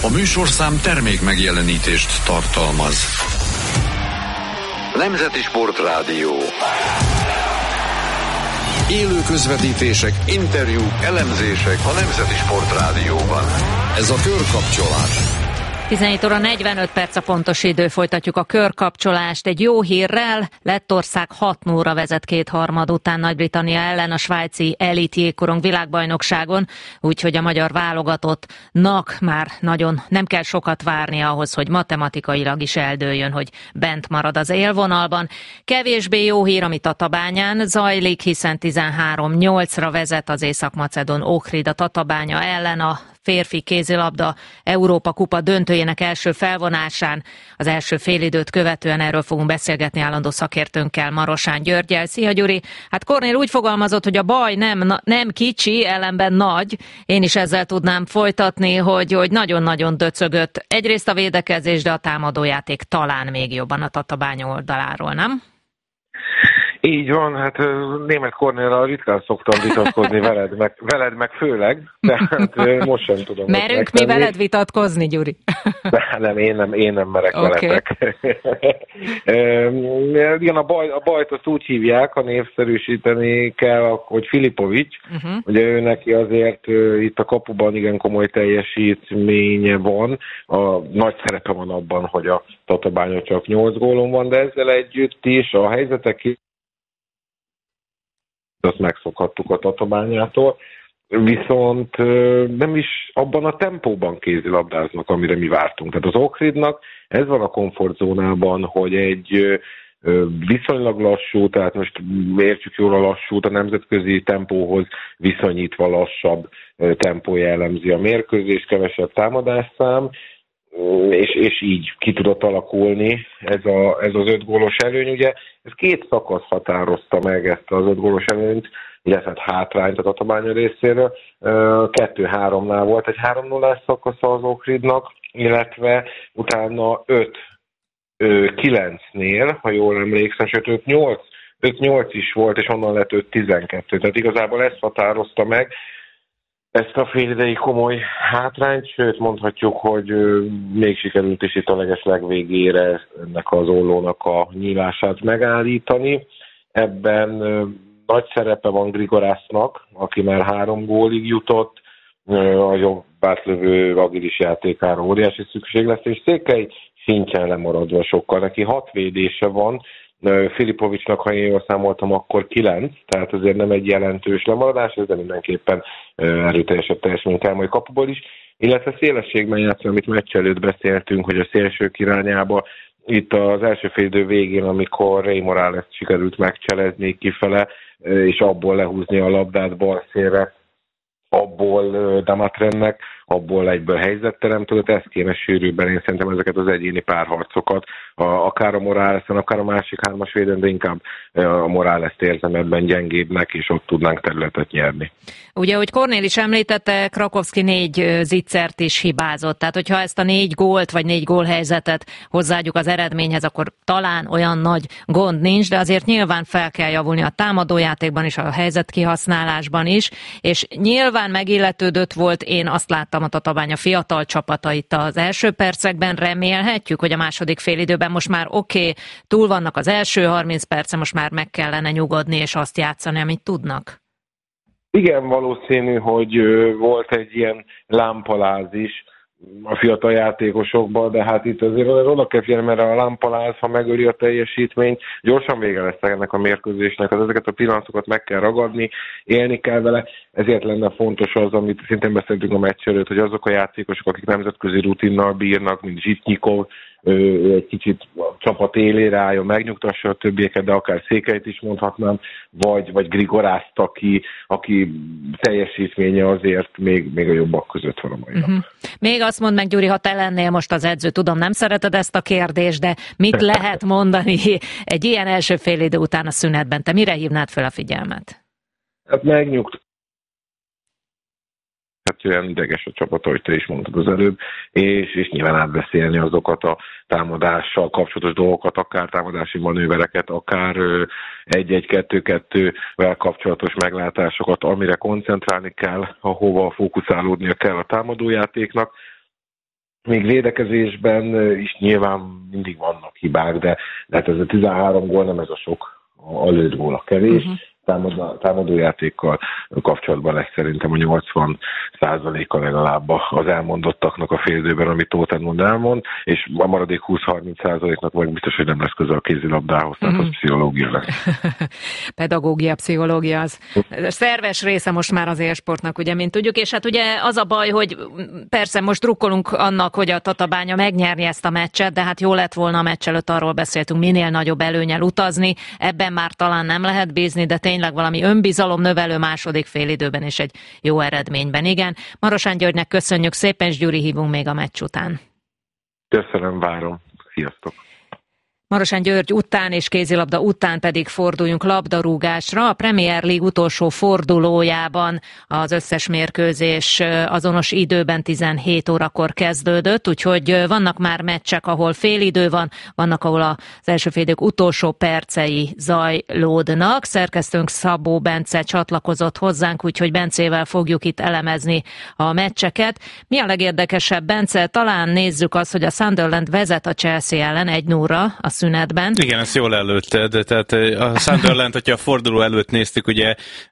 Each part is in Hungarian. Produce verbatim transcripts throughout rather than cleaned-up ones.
A műsorszám termék megjelenítést tartalmaz. Nemzeti Sportrádió. Élő közvetítések, interjúk, elemzések a Nemzeti Sportrádióban. Ez a Körkapcsolás. tizenhét óra negyvenöt perc a pontos idő, folytatjuk a körkapcsolást. Egy jó hírrel, Lettország hat nullra vezet kétharmad után Nagy-Britannia ellen a svájci elit jégkorong világbajnokságon, úgyhogy a magyar válogatottnak már nagyon nem kell sokat várni ahhoz, hogy matematikailag is eldőljön, hogy bent marad az élvonalban. Kevésbé jó hír, ami Tatabányán zajlik, hiszen tizenhárom nyolcra vezet az észak-macedón Ohrid a Tatabánya ellen a férfi kézilabda Európa kupa döntőjének első felvonásán. Az első félidőt követően erről fogunk beszélgetni állandó szakértőnkkel, Marosán Györggyel. Szia Gyuri! Hát Kornél úgy fogalmazott, hogy a baj nem, nem kicsi, ellenben nagy. Én is ezzel tudnám folytatni, hogy, hogy nagyon-nagyon döcögött. Egyrészt a védekezés, de a támadójáték talán még jobban a Tatabánya oldaláról, nem? Így van, hát német Kornéllal ritkán szoktam vitatkozni veled, meg, veled meg főleg, tehát most sem tudom. Merünk mi veled vitatkozni, Gyuri? De, nem, én nem, én nem merek okay. veletek. Igen, a, baj, a bajt azt úgy hívják, ha népszerűsíteni kell, hogy Filipovics, uh-huh. ugye ő neki azért itt a kapuban igen komoly teljesítménye van, a nagy szerepe van abban, hogy a Tatabánya csak nyolc gólon van, de ezzel együtt is a helyzetek azt megszokhattuk a Tatabányától, viszont nem is abban a tempóban kézilabdáznak, amire mi vártunk. Tehát az Ohridnak ez van a komfortzónában, hogy egy viszonylag lassú, tehát most értsük jól a lassút, a nemzetközi tempóhoz viszonyítva lassabb tempó jellemzi a mérkőzés, kevesebb támadásszám, és, és így ki tudott alakulni ez, a, ez az öt gólos előny. Ugye ez két szakasz határozta meg ezt az öt gólos előnyt, illetve hátrányt a Tatabánya részéről. kettő-háromnál volt egy három nullás szakasza az Ohridnak, illetve utána öt kilencnél, ha jól emlékszem, sőt öt nyolc is volt, és onnan lett öt tizenkettő. Tehát igazából ezt határozta meg, ezt a félidei komoly hátrányt, sőt mondhatjuk, hogy még sikerült is itt a leges legvégére ennek az ollónak a nyílását megállítani. Ebben nagy szerepe van Grigorásznak, aki már három gólig jutott, a jobb átlövő agilis játékára óriási szükség lesz, és Székely szintjén lemaradva sokkal. Neki hat védése van, Filipovicsnak, ha én jól számoltam, akkor kilenc, tehát azért nem egy jelentős lemaradás, ez de mindenképpen erőteljesebb teljesmény kell majd kapuból is, illetve szélességben játszani, amit meccs előtt beszéltünk, hogy a szélsők irányába, itt az első félidő végén, amikor Ray Morales sikerült megcselezni kifele, és abból lehúzni a labdát bal szélre, abból Damatrennek, abból egyből helyzet teremtődött, ezt kéne sűrűbben, én szerintem ezeket az egyéni párharcokat, a, akár a Moralesen, akár a másik hármas véden, de inkább a Moralest érzem ebben gyengébbnek, és ott tudnánk területet nyerni. Ugye, hogy Kornél is említette, Krakowski négy zicsert is hibázott, tehát hogyha ezt a négy gólt, vagy négy gólhelyzetet hozzáadjuk az eredményhez, akkor talán olyan nagy gond nincs, de azért nyilván fel kell javulni a támadójátékban is, a helyzetkihasználásban is, és nyilván megilletődött volt, én azt láttam, a Tatabánya fiatal csapata itt az első percekben, remélhetjük, hogy a második félidőben most már oké, okay, túl vannak az első harminc perce, most már meg kellene nyugodni és azt játszani, amit tudnak? Igen, valószínű, hogy volt egy ilyen lámpaláz is a fiatal játékosokban, de hát itt azért oda kell figyelni, mert a lámpaláz, ha megöli a teljesítményt, gyorsan vége lesz ennek a mérkőzésnek, az ezeket a pillanatokat meg kell ragadni, élni kell vele, ezért lenne fontos az, amit szintén beszéltünk a meccs előtt, hogy azok a játékosok, akik nemzetközi rutinnal bírnak, mint Zsitnyikov, egy kicsit a csapat élére álljon, megnyugtassa a többieket, de akár Székelyt is mondhatnám, vagy, vagy Grigorászt, aki, aki teljesítménye azért még, még a jobbak között van a mai nap. Uh-huh. Még azt mondd meg, Gyuri, ha te lennél most az edző, tudom, nem szereted ezt a kérdést, de mit lehet mondani egy ilyen első fél idő után a szünetben? Te mire hívnád fel a figyelmet? Hát megnyugt. Egyszerűen ideges a csapat, ahogy te is mondtad az előbb, és, és nyilván átbeszélni azokat a támadással kapcsolatos dolgokat, akár támadási manővereket, akár egy-egy-kettő-kettővel kapcsolatos meglátásokat, amire koncentrálni kell, ahova fókuszálódnia kell a támadójátéknak. még védekezésben is nyilván mindig vannak hibák, de, de hát ez a tizenhárom gól nem ez a sok, a lőtt gól a kevés. Uh-huh. Támadó, támadójátékkal kapcsolatban lesz szerintem a nyolcvan százaléka legalább az elmondottaknak a fél időben, amit Tóth Edmond elmond, és a maradék húsz-harminc százaléknak meg biztos, hogy nem lesz köze a kézilabdához, tehát mm-hmm. az pszichológia lesz. Pedagógia, pszichológia az szerves része most már az élsportnak, ugye, mint tudjuk, és hát ugye az a baj, hogy persze most drukkolunk annak, hogy a Tatabánya megnyerni ezt a meccset, de hát jó lett volna a meccs előtt, arról beszéltünk, minél nagyobb előnnyel utazni, ebben már talán nem lehet bízni, de tényleg valami önbizalom növelő második félidőben és egy jó eredményben. Igen, Marosán Györgynek köszönjük szépen, és Gyuri hívunk még a meccs után. Köszönöm, várom. Sziasztok! Marosán György után és kézilabda után pedig forduljunk labdarúgásra. A Premier League utolsó fordulójában az összes mérkőzés azonos időben tizenhét órakor kezdődött, úgyhogy vannak már meccsek, ahol félidő van, vannak, ahol az első félidők utolsó percei zajlódnak. Szerkesztőnk Szabó Bence csatlakozott hozzánk, úgyhogy Bencével fogjuk itt elemezni a meccseket. Mi a legérdekesebb, Bence? Talán nézzük azt, hogy a Sunderland vezet a Chelsea ellen egy nulla a szünetben. Igen, ezt jól előtted. Tehát a Sunderland, hogyha a forduló előtt néztük, ugye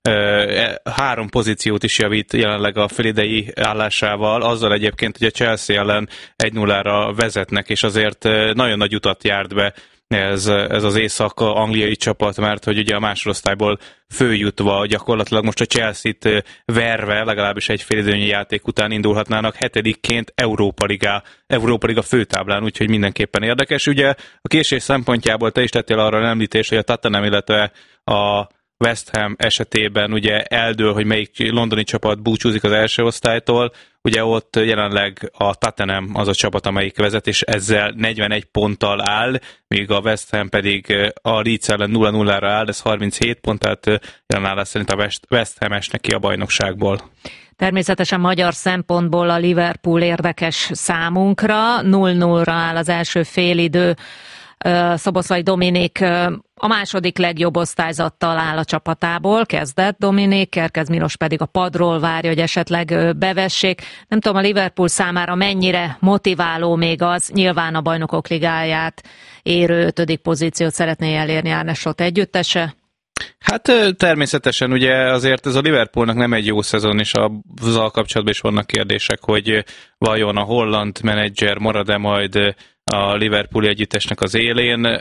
három pozíciót is javít jelenleg a félidei állásával, azzal egyébként, hogy a Chelsea ellen egy nullára vezetnek, és azért nagyon nagy utat járt be ez, ez az észak-angliai csapat, mert hogy ugye a másodosztályból följutva gyakorlatilag most a Chelsea-t verve, legalábbis egy félidőnyi játék után indulhatnának hetedikként Európa Liga, Európa Liga főtáblán, úgyhogy mindenképpen érdekes. Ugye a késés szempontjából te is tettél arra említést, hogy a Tottenham, illetve a West Ham esetében ugye eldől, hogy melyik londoni csapat búcsúzik az első osztálytól. Ugye ott jelenleg a Tottenham az a csapat, amelyik vezet, és ezzel negyvenegy ponttal áll, míg a West Ham pedig a Leeds ellen nulla nullára áll, ez harminchét pont, tehát jelenállás szerint a West Ham esnek ki a bajnokságból. Természetesen magyar szempontból a Liverpool érdekes számunkra, nulla nullra áll az első félidő. Szoboszlai Dominik a második legjobb osztályzattal áll a csapatából, kezdett Dominik, Kerkez Milos pedig a padról várja, hogy esetleg bevessék. Nem tudom, a Liverpool számára mennyire motiváló még az, nyilván a Bajnokok Ligáját érő ötödik pozíciót szeretné elérni Arne Slot együttese? Hát természetesen ugye azért ez a Liverpoolnak nem egy jó szezon, és azzal kapcsolatban is vannak kérdések, hogy vajon a holland menedzser marad-e majd a Liverpooli együttesnek az élén.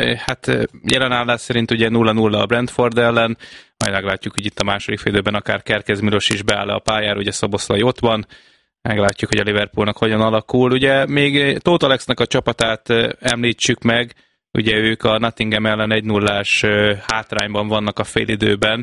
Hát jelenállás szerint ugye nulla nulla a Brentford ellen, majd meglátjuk, hogy itt a második félidőben akár Kerkez Milos is beáll a pályára, ugye Szoboszlai ott van, meglátjuk, hogy a Liverpoolnak hogyan alakul. Ugye még Tóth Alexnek a csapatát említsük meg, ugye ők a Nottingham ellen egy nullás hátrányban vannak a félidőben,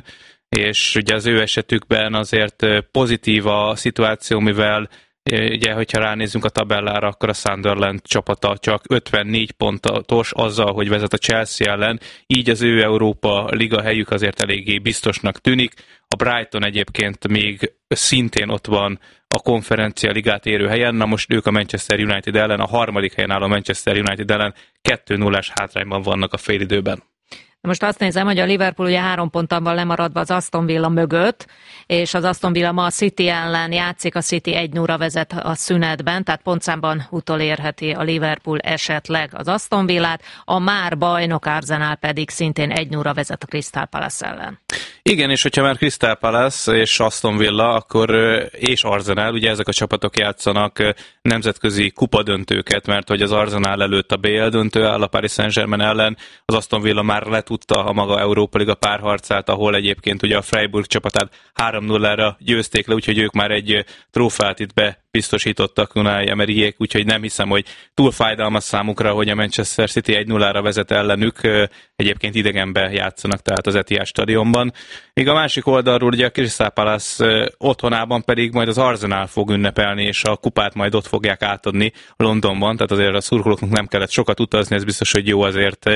és ugye az ő esetükben azért pozitív a szituáció, mivel ugye, hogyha ránézzünk a tabellára, akkor a Sunderland csapata csak ötvennégy pontos azzal, hogy vezet a Chelsea ellen, így az ő Európa Liga helyük azért eléggé biztosnak tűnik. A Brighton egyébként még szintén ott van a konferencia ligát érő helyen, na most ők a Manchester United ellen, a harmadik helyen álló Manchester United ellen kettő nullás hátrányban vannak a félidőben. Most azt nézem, hogy a Liverpool ugye három ponttal van lemaradva az Aston Villa mögött, és az Aston Villa ma a City ellen játszik, a City egy nulla vezet a szünetben, tehát pontszámban utolérheti a Liverpool esetleg az Aston Villát, a már bajnok Arsenal pedig szintén egy nulla vezet a Crystal Palace ellen. Igen, és hogyha már Crystal Palace és Aston Villa, akkor és Arsenal, ugye ezek a csapatok játszanak nemzetközi kupadöntőket, mert hogy az Arsenal előtt a bé el döntő áll a Paris Saint-Germain ellen, az Aston Villa már letudta a maga Európa Liga párharcát, ahol egyébként ugye a Freiburg csapatát három nullára győzték le, úgyhogy ők már egy trófát itt be biztosítottak Unai Emeryék, úgyhogy nem hiszem, hogy túl fájdalmas számukra, hogy a Manchester City egy nullára vezet ellenük, egyébként idegenben játszanak, tehát az Etihad stadionban. Míg a másik oldalról ugye a Crystal Palace otthonában pedig majd az Arsenal fog ünnepelni, és a kupát majd ott fogják átadni Londonban, tehát azért a szurkolóknak nem kellett sokat utazni, ez biztos, hogy jó azért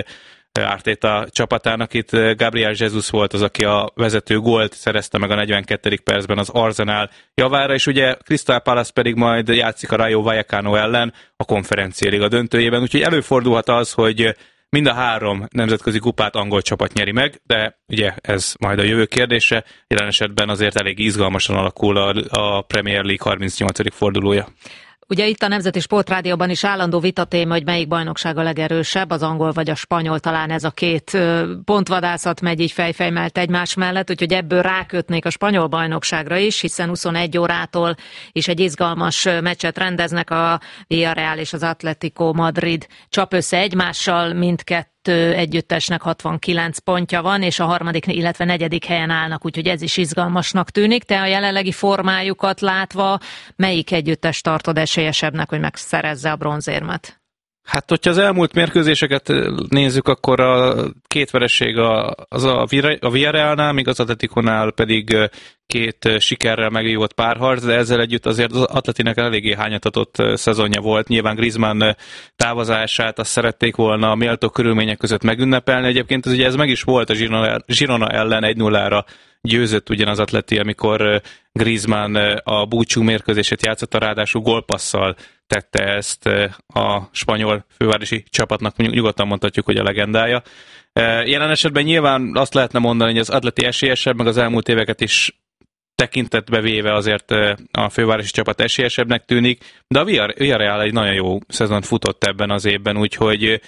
Arteta csapatának. Itt Gabriel Jesus volt az, aki a vezető gólt szerezte meg a negyvenkettedik percben az Arsenal javára, és ugye Crystal Palace pedig majd játszik a Rayo Vallecano ellen a Konferencia Liga döntőjében, úgyhogy előfordulhat az, hogy mind a három nemzetközi kupát angol csapat nyeri meg, de ugye ez majd a jövő kérdése, jelen esetben azért elég izgalmasan alakul a, a Premier League harmincnyolcadik fordulója. Ugye itt a Nemzeti Sportrádióban is állandó vitatéma, hogy melyik bajnokság a legerősebb, az angol vagy a spanyol, talán ez a két pontvadászat megy így fejfejmelt egymás mellett, úgyhogy ebből rákötnék a spanyol bajnokságra is, hiszen huszonegy órától is egy izgalmas meccset rendeznek, a Villarreal és az Atlético Madrid csap össze egymással, mindkettő együttesnek hatvankilenc pontja van, és a harmadik, illetve negyedik helyen állnak, úgyhogy ez is izgalmasnak tűnik. Te a jelenlegi formájukat látva, melyik együttes tartod esélyesebbnek, hogy megszerezze a bronzérmet? Hát, hogyha az elmúlt mérkőzéseket nézzük, akkor a két vereség a, az a, a Villarrealnál, míg az Atleticónál pedig két sikerrel megívott párharc, de ezzel együtt azért az Atletinek eléggé hányatatott szezonja volt. Nyilván Griezmann távozását azt szerették volna méltó körülmények között megünnepelni. Egyébként ez, ugye ez meg is volt a Girona, Girona ellen egy nullára győzött ugyan az Atleti, amikor Griezmann a búcsú mérkőzését játszotta, ráadásul gólpasszal tette ezt a spanyol fővárosi csapatnak, nyugodtan mondhatjuk, hogy a legendája. Jelen esetben nyilván azt lehetne mondani, hogy az Atleti esélyesebb, meg az elmúlt éveket is tekintetbe véve azért a fővárosi csapat esélyesebbnek tűnik, de a Villarreal egy nagyon jó szezont futott ebben az évben, úgyhogy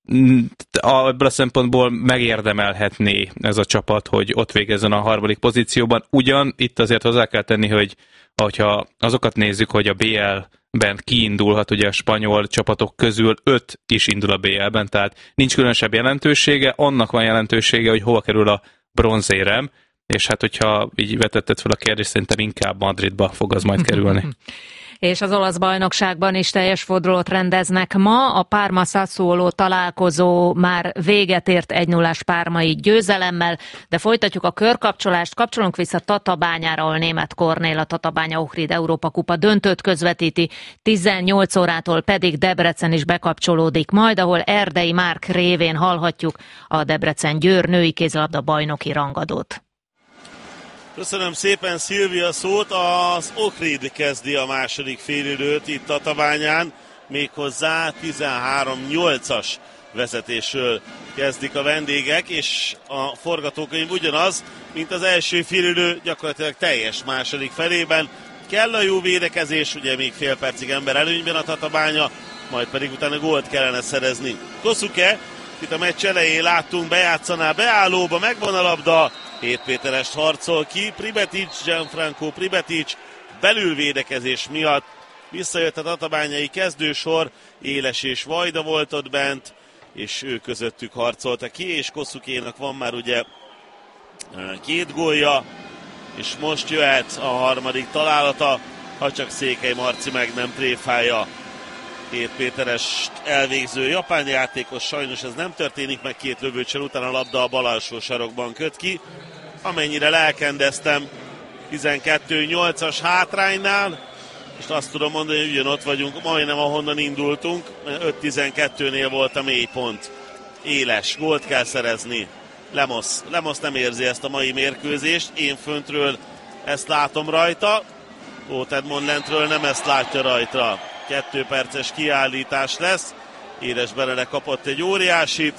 ebből a szempontból megérdemelhetné ez a csapat, hogy ott végezzen a harmadik pozícióban. Ugyan itt azért hozzá kell tenni, hogy ha azokat nézzük, hogy a bé el-ben kiindulhat, ugye a spanyol csapatok közül öt is indul a bé el-ben, tehát nincs különösebb jelentősége, annak van jelentősége, hogy hova kerül a bronzérem, és hát hogyha így vetetted fel a kérdést, szerintem inkább Madridba fog az majd kerülni. És az olasz bajnokságban is teljes fordulót rendeznek ma. A Parma-Sassuolo találkozó már véget ért egy nullás pármai győzelemmel, de folytatjuk a körkapcsolást. Kapcsolunk vissza Tatabányára, ahol német Kornél a Tatabánya Ohrid Európa Kupa döntőt közvetíti, tizennyolc órától pedig Debrecen is bekapcsolódik majd, ahol Erdei Márk révén hallhatjuk a Debrecen-Győr női kézilabda bajnoki rangadót. Köszönöm szépen, Szilvia, szót. Az Ohrid kezdi a második félidőt itt Tatabányán, méghozzá tizenhárom nyolcas vezetésről kezdik a vendégek, és a forgatókönyv ugyanaz, mint az első félidő, gyakorlatilag teljes második felében. Kell a jó védekezés, ugye még fél percig ember előnyben a Tatabánya, majd pedig utána gólt kellene szerezni. Kosuke, itt a meccs elején láttunk, bejátszaná beállóba, megvan a labda, Hét Péterest harcol ki, Pribetic, Gianfranco Pribetic belülvédekezés miatt visszajött a tatabányai kezdősor, Éles és Vajda volt ott bent, és ő közöttük harcolta ki, és Kosukénak van már ugye két gólja, és most jöhet a harmadik találata, ha csak Székely Marci meg nem tréfálja. Hét Péterest elvégző japán játékos, sajnos ez nem történik meg, két lövőcsel után a labda a bal alsó sarokban köt ki. Amennyire lelkendeztem, tizenkettő nyolcas hátránynál, és azt tudom mondani, hogy ugyanott vagyunk, majdnem ahonnan indultunk, öt tizenkettőnél volt a mélypont. Éles, gólt kell szerezni. Lemos, Lemos nem érzi ezt a mai mérkőzést, én föntről ezt látom rajta, Tóth Edmond lentről nem ezt látja rajta. Kettő perces kiállítás lesz, Éles Benedek kapott egy óriásit,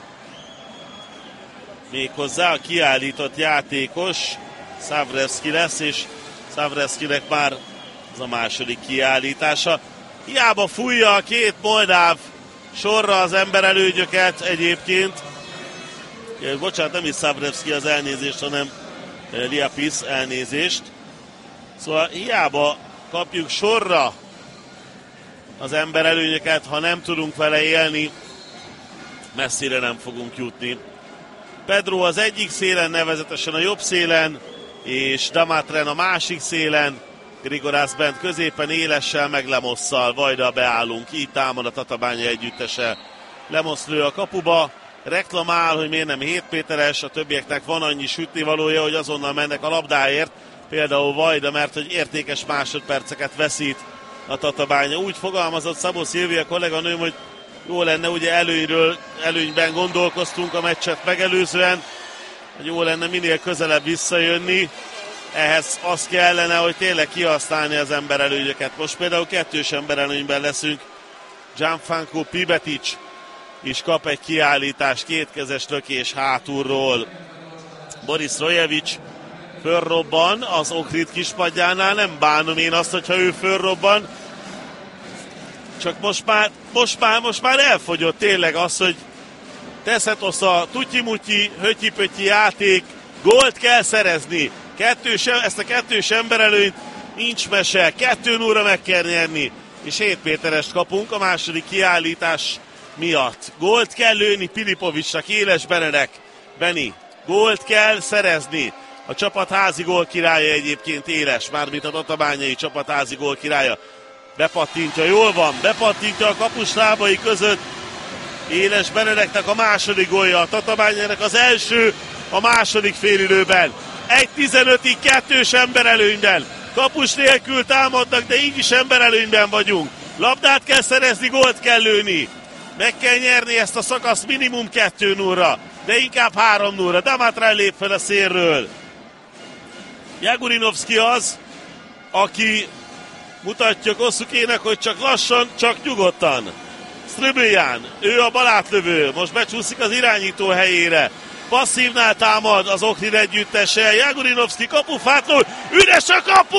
méghozzá a kiállított játékos Szavreski lesz, és Szavreskinek már ez a második kiállítása. Hiába fújja a két moldáv sorra az emberelődjöket egyébként. Bocsánat, nem is Szavreski az elnézést, hanem Liapis elnézést. Szóval hiába kapjuk sorra az emberelőnyöket, ha nem tudunk vele élni, messzire nem fogunk jutni. Pedro az egyik szélen, nevezetesen a jobb szélen, és Damatren a másik szélen, Grigorász bent középen, Élessel, meg Lemosszal, Vajda beállunk, így támad a Tatabánya együttese. Lemosz lő a kapuba, reklamál, hogy miért nem Hét Péteres, a többieknek van annyi sütnivalója, hogy azonnal mennek a labdáért, például Vajda, mert hogy értékes másodperceket veszít a Tatabánya. Úgy fogalmazott Szabó Szilvia kolléganőm, hogy jó lenne, ugye előnyről, előnyben gondolkoztunk a meccset megelőzően, hogy jó lenne minél közelebb visszajönni, ehhez az kellene, hogy tényleg kihasználni az emberelőnyöket. Most például kettős emberelőnyben leszünk, Gianfranco Pribetic is kap egy kiállítást, kétkezes lökés hátulról. Boris Rojevic fölrobban az Ohrid kispadjánál, nem bánom én azt, hogyha ő fölrobban, Csak most már, most már, most már elfogyott tényleg az, hogy teszetosz a tutyi-mutyi, hötyi-pötyi játék, gólt kell szerezni. Kettős, ezt a kettős emberelőnyt nincs mese, kettő nulla meg kell nyerni. És hét méterest kapunk a második kiállítás miatt. Gólt kell lőni Pilipovicsnak, Éles Benedek. Beni, gólt kell szerezni. A csapat házi gól királya egyébként Éles, mármint a tatabányai csapat házi gól királya. Bepattintja, jól van, bepattintja a kapus lábai között. Éles Benedeknek a második gólja, a tatabányának az első a második félidőben. egy tizenötig kettős emberelőnyben. Kapus nélkül támadnak, de így is emberelőnyben vagyunk. Labdát kell szerezni, gólt kell lőni. Meg kell nyerni ezt a szakaszt minimum kettő nulla, de inkább három nulla. Damatra lép fel a szélről. Jagurinovszki az, aki mutatja Kossukének, hogy csak lassan, csak nyugodtan. Ströböján, ő a balátlövő, most becsúszik az irányító helyére. Passzívnál támad az Ohrid együttese. Jagurinovszki kapufátló, üres a kapu!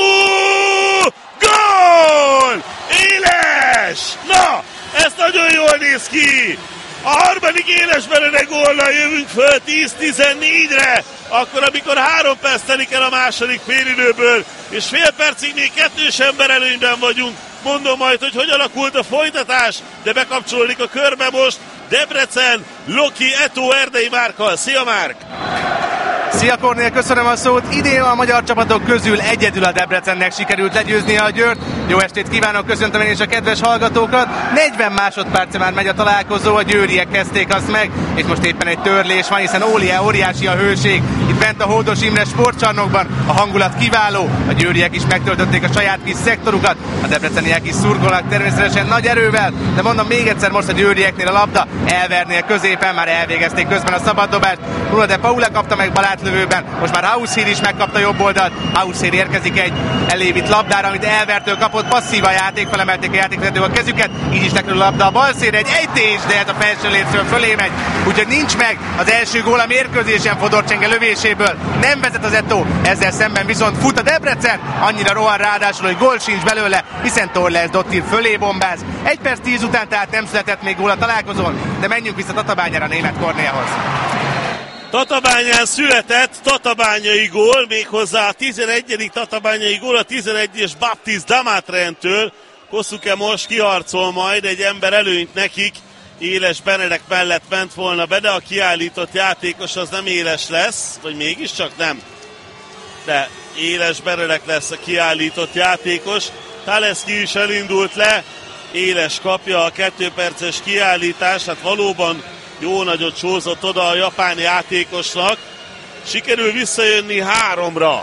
Gól! Éles! Na, ez nagyon jól néz ki! A harmadik Éles Benedek góllal jövünk föl tíz tizennégyre, akkor amikor három perc telik el a második félidőből, és fél percig még kettős ember előnyben vagyunk. Mondom majd, hogy hogy alakult a folytatás, de bekapcsolódik a körbe most Debrecen, Loki, Eto, Erdei Márkkal. Szia Márk! Szia Kornél, köszönöm a szót. Idén a magyar csapatok közül egyedül a Debrecennek sikerült legyőznie a Győrt. Jó estét kívánok, köszöntöm én is a kedves hallgatókat. negyven másodperce már megy a találkozó, a győriek kezdték azt meg, és most éppen egy törlés van, hiszen óriá, óriási a hőség. Itt bent a Hódos Imre sportcsarnokban a hangulat kiváló, a győriek is megtöltötték a saját kis szektorukat, a debreceniek is szurkolnak természetesen nagy erővel, de mondom még egyszer, most a győrieknél a labda elvernél középen, már elvégezték közben a szabaddobást. Bruno de Paula kapta meg balátlövőben, most már Haushír is megkapta jobb oldalt. Haushír érkezik egy elévitt labdára, amit elvertől kapott, passzív a játék, felemelték a játékvezetők a kezüket, így is lekerül a labda a bal szélre, egy ejtés, de ez a felső létről fölé megy, úgyhogy nincs meg az első gól a mérkőzésen Fodor Csenge lövéséből, nem vezet az Eto, ezzel szemben viszont fut a Debrecen, annyira rohan ráadásul, hogy gól sincs belőle, hiszen Torles Dottir fölé bombáz. egy perc tíz után tehát nem született még gól a találkozón, de menjünk vissza Tatabányára, Németh Kornélhoz. Tatabányán született tatabányai gól, méghozzá a tizenegyedik tatabányai gól, a tizenegyes Baptist Damatrentől. Kossuke most kiharcol majd egy ember előnyt nekik. Éles Benedek mellett ment volna be, de a kiállított játékos az nem Éles lesz, vagy mégiscsak nem. De Éles Benedek lesz a kiállított játékos. Taleszki is elindult le, Éles kapja a kettő perces kiállítást, hát valóban jó nagyot sózott oda a japán játékosnak. Sikerül visszajönni háromra.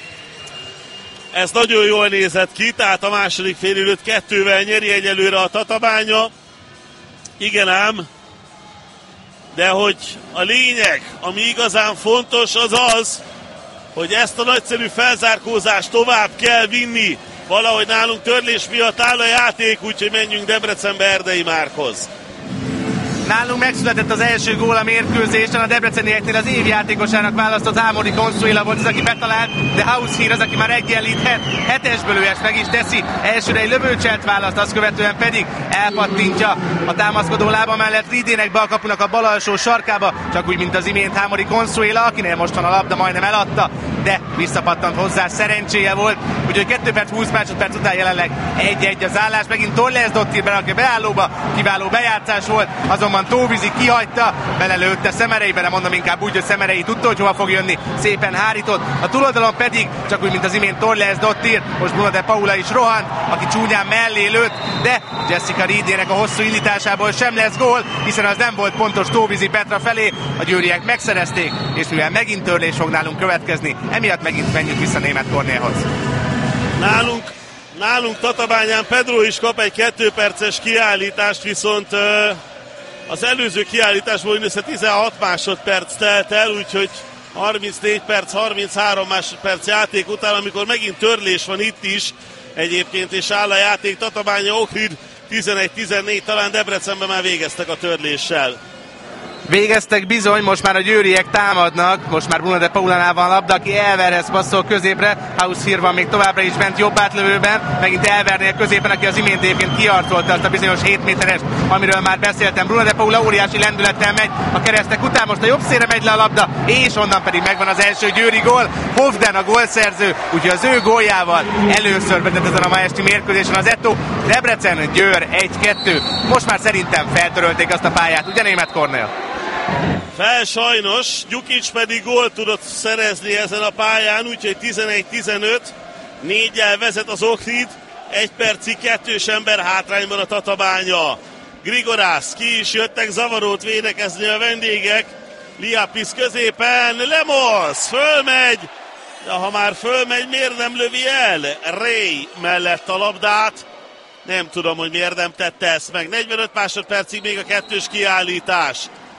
Ez nagyon jól nézett ki, tehát a második félidőt kettővel nyeri egyelőre a Tatabánya. Igen ám, de hogy a lényeg, ami igazán fontos, az az, hogy ezt a nagyszerű felzárkózást tovább kell vinni. Valahogy nálunk törlés miatt áll a játék, úgyhogy menjünk Debrecenbe Erdei Márkhoz. Nálunk megszületett az első gól a mérkőzésen, a debrecenieknél az év játékosának választott Ámori Consuela volt az, aki betalált, de Haushír az, aki már egyenlíthet, hetesből ő ezt meg is teszi, elsőre egy lövőcselt választ, azt követően pedig elpattintja a támaszkodó lába mellett Ridének be a kapunak a bal alsó sarkába, csak úgy, mint az imént Ámori Consuela, akinél most van a labda, majdnem eladta, de visszapattant hozzá, szerencséje volt, úgyhogy kettő perc húsz másodperc után jelenleg egy-egy az állás, megint Torles Dottir belakja a beállóba, kiváló bejátszás volt, azonban Tóvizi kihagyta, belelőtte Szemereibe, de mondom inkább úgy, hogy Szemerei tudta, hogy hova fog jönni, szépen hárított, a túloldalon pedig, csak úgy, mint az imént Torles Dottir, most Bruno de Paula is rohant, aki csúnyán mellé lőtt, de Jessica Ridének a hosszú indításából sem lesz gól, hiszen az nem volt pontos Tóvizi Petra felé, a győriek megszerezték, és mivel megint törlés fog nálunk következni, emiatt megint menjünk vissza Németh Kornélhoz. Nálunk, nálunk Tatabányán Pedro is kap egy kettő perces kiállítást, viszont az előző kiállításból mindössze tizenhat másodperc telt el, úgyhogy harmincnégy perc, harminchárom másodperc játék után, amikor megint törlés van itt is egyébként, és áll a játék Tatabánya Ohrid tizenegy tizennégy, talán Debrecenben már végeztek a törléssel. Végeztek bizony, most már a győriek támadnak, most már Bruno de Paulánál van labda, aki Elverhez passzol középre, Haushir van még továbbra is bent jobb átlövőben, megint Elvernél középen, aki az imént egyébként kiarcolta azt a bizonyos hét méteres, amiről már beszéltem. Bruno de Paula óriási lendülettel megy a keresztek után, most a jobb szélre megy le a labda, és onnan pedig megvan az első győri gól. Hovden a gólszerző, úgyhogy az ő góljával először vezet ezen a ma esti mérkőzésen az Eto. Debrecen, Győr egy kettő. Most már szerintem feltörölték azt a pályát, ugye Németh Kornél? Fel sajnos, Gyukics pedig gólt tudott szerezni ezen a pályán, úgyhogy tizenegy tizenöt, négyel vezet az Ohrid, egy percig kettős ember hátrányban a Tatabánya. Grigorász, ki is jöttek zavarót védekezni a vendégek, Liapis középen, Lemos, fölmegy, de ha már fölmegy, miért nem lövi el Ray mellett a labdát? Nem tudom, hogy miért nem tette ezt meg. negyvenöt másodpercig még a kettős kiállítás.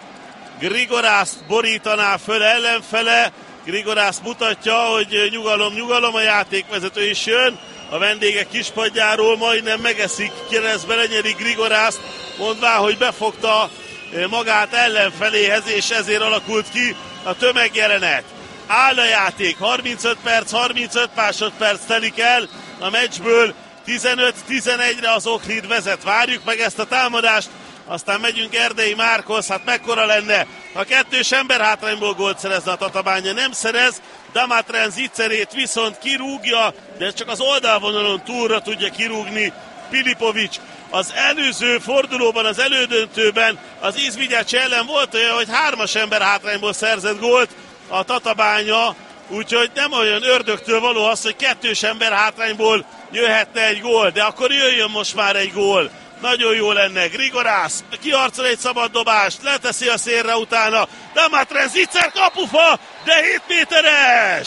Grigorász borítaná föl ellenfele, Grigorász mutatja, hogy nyugalom, nyugalom, a játékvezető is jön, a vendégek kispadjáról majdnem megeszik, keresztbe lenyedik Grigorászt, mondván, hogy befogta magát ellenfeléhez, és ezért alakult ki a tömegjelenet. Áll a játék, harmincöt perc, harmincöt másodperc telik el a meccsből, tizenöt tizenegyre az Ohrid vezet. Várjuk meg ezt a támadást, aztán megyünk Erdei Márkhoz, hát mekkora lenne, ha kettős ember hátrányból gólt szerezne a Tatabánya, nem szerez, Damatren Zicserét viszont kirúgja, de csak az oldalvonalon túlra tudja kirúgni Pilipovics. Az előző fordulóban, az elődöntőben az Izvigyácsi ellen volt olyan, hogy hármas ember hátrányból szerzett gólt a Tatabánya, úgyhogy nem olyan ördögtől való az, hogy kettős ember hátrányból jöhetne egy gól, de akkor jöjjön most már egy gól. Nagyon jó lenne. Grigorász kiarcol egy szabad dobást, leteszi a szélre utána. Damatren Zicser kapufa, de hét méteres!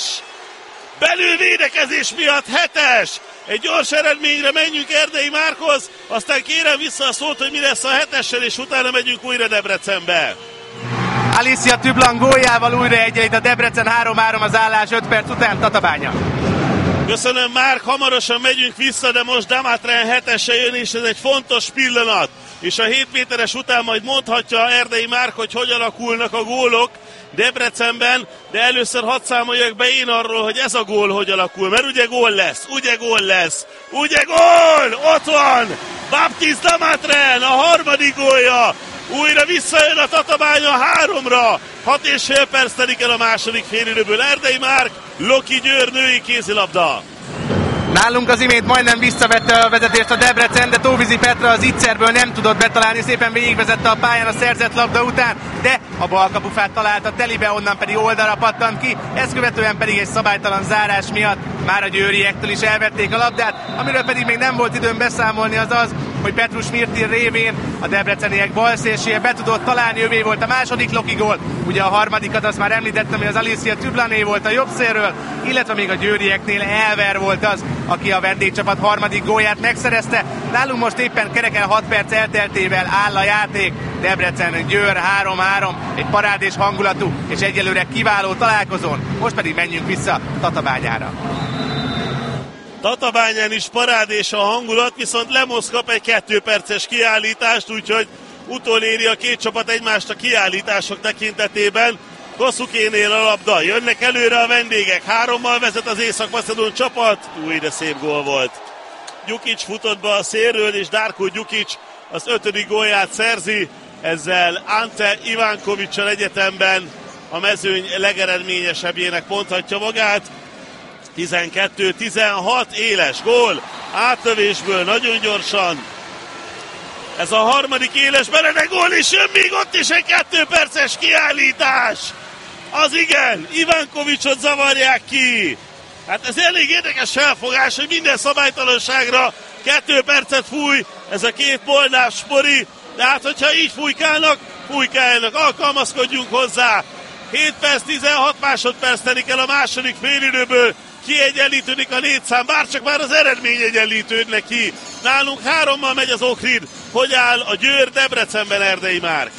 Belül védekezés miatt hetes! Egy gyors eredményre menjünk Erdei Márkhoz, aztán kérem vissza a szót, hogy mi lesz a hetessel, és utána megyünk újra Debrecenbe. Alicia Tüblan góljával újra egyenlít a Debrecen, három három az állás, öt perc után Tatabánya. Köszönöm, Márk, hamarosan megyünk vissza, de most Damatren hetese jön, és ez egy fontos pillanat. És a hét méteres után majd mondhatja Erdei Márk, hogy hogy alakulnak a gólok Debrecenben, de először hadd számoljak be én arról, hogy ez a gól hogy alakul, mert ugye gól lesz, ugye gól lesz, ugye gól, ott van, Baptiste Damatren, a harmadik gólja, újra visszajön a Tatabánya háromra, hat és fél perc telik el a második félidőből. Erdei Márk, Loki Győr női kézilabda. Nálunk az imént majdnem visszavette a vezetést a Debrecen, de Tóvizi Petra az Zicserből nem tudott betalálni, szépen végigvezette a pályán a szerzett labda után, de a balkapufát találta telibe, onnan pedig oldalra pattant ki, ezt követően pedig egy szabálytalan zárás miatt már a győriektől is elvették a labdát, amiről pedig még nem volt időm beszámolni, az az, hogy Petrus Mirtin révén a debreceniek balszélsője be tudott találni, övé volt a második Loki gól, ugye a harmadikat azt már említettem, hogy az Alicia Tüblané volt a jobb szélről, illetve még a győrieknél Elver volt az, aki a vendégcsapat harmadik gólját megszerezte. Nálunk most éppen kereken hat perc elteltével áll a játék. Debrecen Győr három három, egy parádés hangulatú és egyelőre kiváló találkozón. Most pedig menjünk vissza Tatabányára. Tatabányán is parádés a hangulat, viszont Lemos kap egy kettő perces kiállítást, úgyhogy utoléri a két csapat egymást a kiállítások tekintetében. Kosszukénél a labda, jönnek előre a vendégek, hárommal vezet az észak-macedón csapat, új, de szép gól volt. Gyukics futott be a szélről, és Darko Gyukics az ötödik gólját szerzi, ezzel Ante Ivánkovicsal egyetemben a mezőny legeredményesebbjének mondhatja magát. tizenkettő tizenhat, éles gól, átlövésből nagyon gyorsan. Ez a harmadik éles Berene gól, és jön még ott is egy kettő perces kiállítás. Az igen, Ivánkovicsot zavarják ki. Hát ez elég érdekes felfogás, hogy minden szabálytalanságra kettő percet fúj ez a két molnár spori. De hát, hogyha így fújkálnak, fújkálnak, alkalmazkodjunk hozzá. hét perc, tizenhat másodperc telik el a második félidőből. Kiegyenlítődik a létszám, bárcsak már az eredmény egyenlítődnek ki. Nálunk hárommal megy az Ohrid. Hogy áll a Győr Debrecenben, Erdei Márk?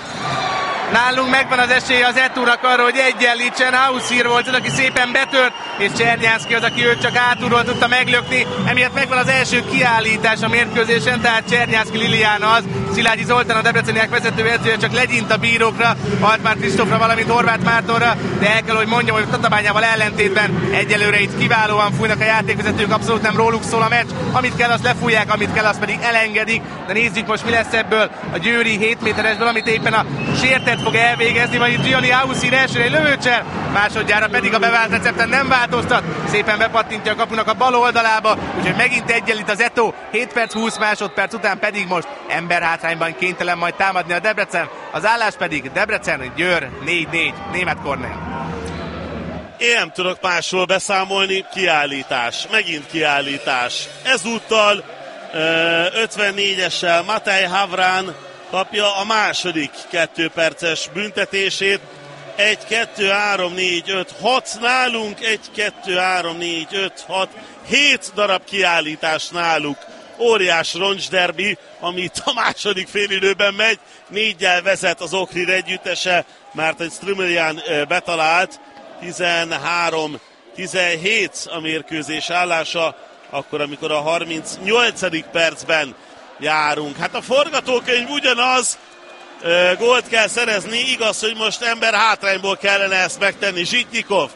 Nálunk megvan az esélye az Etúnak arra, hogy egyenlítsen. Haushir volt az, aki szépen betört, és Csernyánszky az, aki őt csak átulról tudta meglökni, emiatt megvan az első kiállítás a mérkőzésen, tehát Csernyánszky Liliana az, Szilágyi Zoltán a debreceniek vezetőedzője csak legyint a bírókra, Altmár Kristófra, valamint Horváth Mártonra, de el kell, hogy mondjam, hogy Tatabányával ellentétben egyelőre itt kiválóan fújnak a játékvezetők, abszolút nem róluk szól a meccs, amit kell, azt lefújják, amit kell, azt pedig elengedik, de nézzük most, mi lesz ebből a győri hét méteresből, amit éppen a sértett fog elvégezni, vagy itt Gianni Auszír elsőre egy lövőcser, másodjára pedig a bevált recepten nem változtat, szépen bepattintja a kapunak a bal oldalába, úgyhogy megint egyenlít az Eto, hét perc húsz másodperc után pedig most emberhátrányban kénytelen majd támadni a Debrecen, az állás pedig Debrecen, Győr négy négy, német kornél. Én nem tudok másról beszámolni, kiállítás, megint kiállítás. Ezúttal ötvennégyessel Matej Havrán kapja a második kettőperces büntetését. egy, kettő, három, négy, öt, hat nálunk, egy, kettő, három, négy, öt, hat, hét darab kiállítás náluk. Óriás roncsderbi, amit a második félidőben megy, négyel vezet az Ohrid együttese, mert egy Strumelian betalált, tizenhárom tizenhét a mérkőzés állása, akkor amikor a harmincnyolcadik percben járunk. Hát a forgatókönyv ugyanaz, gólt kell szerezni, igaz, hogy most ember hátrányból kellene ezt megtenni. Zsitnyikov,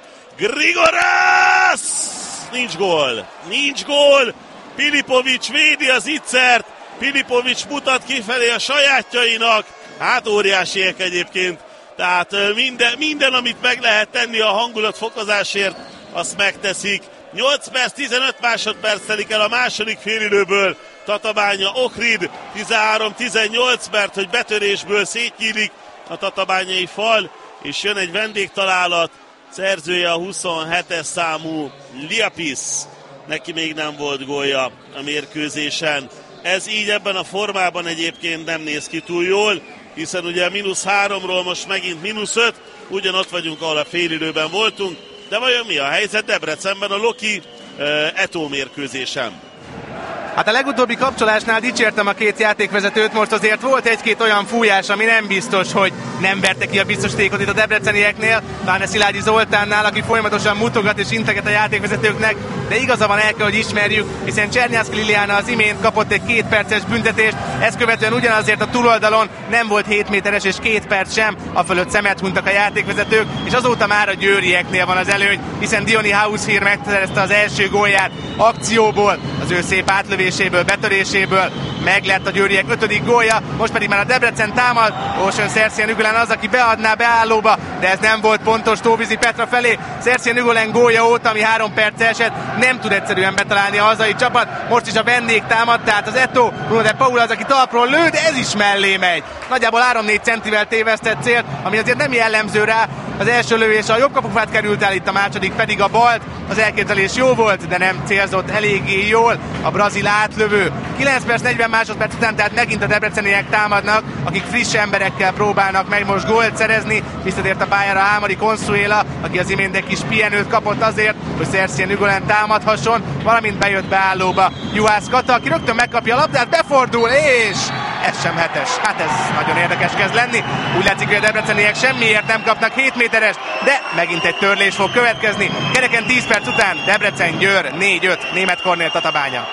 Grigorász! Nincs gól, nincs gól, Pilipovics védi az ittszert, Pilipovics mutat kifelé a sajátjainak, hát óriásiek egyébként, tehát minden, minden, amit meg lehet tenni a hangulatfokozásért, azt megteszik. nyolc perc, tizenöt másodperc telik el a második félidőből, Tatabánya Ohrid tizenhárom tizennyolc, mert hogy betörésből szétnyílik a tatabányai fal, és jön egy vendégtalálat, szerzője a huszonhetes számú Liapis, neki még nem volt gólja a mérkőzésen. Ez így ebben a formában egyébként nem néz ki túl jól, hiszen ugye mínusz háromról most megint mínusz öt, ugyanott vagyunk, ahol a félidőben voltunk, de vajon mi a helyzet Debrecenben a Loki uh, Eto mérkőzésen? Hát a legutóbbi kapcsolásnál dicsértem a két játékvezetőt, most azért volt egy-két olyan fújás, ami nem biztos, hogy nem verte ki a biztosítékot itt a debrecenieknél, pláne Szilágyi Zoltánnál, aki folyamatosan mutogat és integet a játékvezetőknek, de igaza van, el kell, hogy ismerjük, hiszen Csernyánszky Liliana az imént kapott egy két perces büntetést, ezt követően ugyanazért a túloldalon nem volt hét méteres és két perc sem, a fölött szemet hunytak a játékvezetők, és azóta már a győrieknél van az előny, hiszen Gianni Auszír megszerezte az első gólját akcióból, az ő szép átlövéséből, betöréséből, meg lett a győriek ötödik gólja, most pedig már a Debrecen támad, Ocean Szerszien Ügölen az, aki beadná beállóba, de ez nem volt pontos Tóvizi Petra felé. Szerszien Ügölen gólja óta, ami három perc esett, nem tud egyszerűen betalálni a hazai csapat, most is a vendég támad, tehát az Eto, Bruno de Paul az, aki talpról lő, de ez is mellé megy. Nagyjából három-négy centivel tévesztett célt, ami azért nem jellemző rá. Az első lövés a jobb kapufát került el, itt a második pedig a balt. Az elképzelés jó volt, de nem célzott eléggé jól a brazil átlövő. kilenc perc negyven másodperc után, tehát megint a debreceniek támadnak, akik friss emberekkel próbálnak meg most gólt szerezni. Visszatért a pályára Ámari Consuela, aki az imént egy kis pihenőt kapott azért, hogy Szerszien Ügölen támadhasson, valamint bejött beállóba Juhász Kata, aki rögtön megkapja a labdát, befordul, és ez sem hetes. Hát ez nagyon érdekes kezd lenni. Úgy látszik, hogy a debreceniek semmiért nem kapnak hét méteres, de megint egy törlés fog következni. Kereken tíz perc után Debrecen Győr négy öt, német kornél Tatabánya.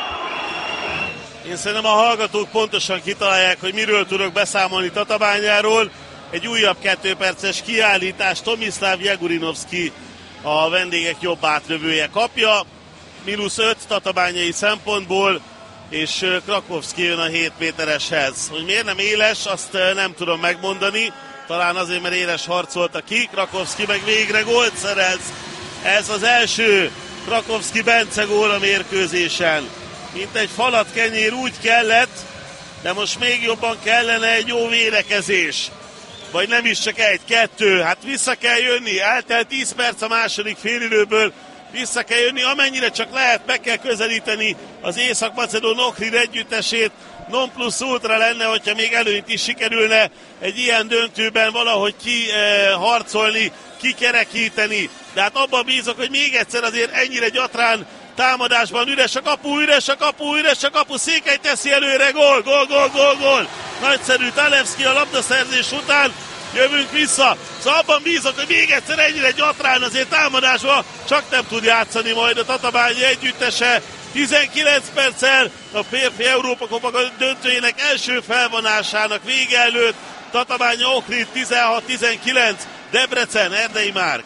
Én szerintem a hallgatók pontosan kitalálják, hogy miről tudok beszámolni Tatabányáról. Egy újabb kettőperces kiállítás, Tomislav Jegurinovski a vendégek jobb átlövője kapja. mínusz öt tatabányai szempontból, és Krakowski jön a hét métereshez. Hogy miért nem éles, azt nem tudom megmondani. Talán azért, mert éles harcolta ki. Krakowski meg végre gólt szerez. Ez az első Krakowski Bence gól a mérkőzésen. Mint egy falat kenyér, úgy kellett, de most még jobban kellene egy jó védekezés. Vagy nem is csak egy, kettő. Hát vissza kell jönni. Eltelt tíz perc a második félidőből. Vissza kell jönni, amennyire csak lehet, meg kell közelíteni az Észak-Macedón Ohrid együttesét. Non plus ultra lenne, hogyha még előnyt is sikerülne egy ilyen döntőben valahogy kiharcolni, kikerekíteni. De hát abban bízok, hogy még egyszer azért ennyire gyatrán támadásban üres a kapu, üres a kapu, üres a kapu, Székely teszi előre, gól, gól, gól, gól, gól. Nagyszerű Talevski a labdaszerzés után, jövünk vissza. Szóval abban bízok, hogy még egyszer ennyire gyatrán azért támadásba csak nem tud játszani majd a Tatabánya együttese. tizenkilenc perccel a férfi Európa-kupa döntőjének első felvonásának vége előtt. Tatabánya Ohrid tizenhat tizenkilenc, Debrecen Erdei Márk.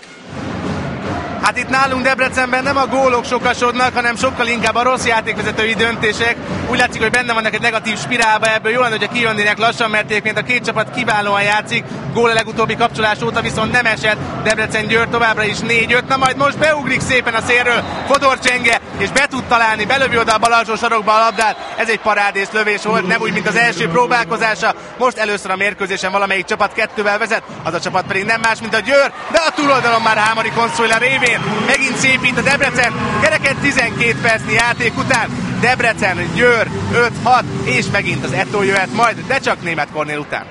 Hát itt nálunk Debrecenben nem a gólok sokasodnak, hanem sokkal inkább a rossz játékvezetői döntések. Úgy látszik, hogy benne vannak egy negatív spirálba, ebből jó lenne, hogyha kijönnének lassan, mert egyébként a két csapat kiválóan játszik. Gól a legutóbbi kapcsolás óta viszont nem esett. Debrecen Győr továbbra is négy öt. Na majd most beugrik szépen a szélről Fodor Csenge, és be tud találni, belövi oda a bal alsó sarokba a labdát. Ez egy parádész lövés volt, nem úgy, mint az első próbálkozása. Most először a mérkőzésen valamelyik csapat kettővel vezet, az a csapat pedig nem más, mint a Győr, de a túloldalon már Hámori Consuela révén megint szépít a Debrecen, kereken tizenkét percnyi játék után. Debrecen, Győr öt hat, és megint az Eto jöhet majd, de csak Németh Kornél után.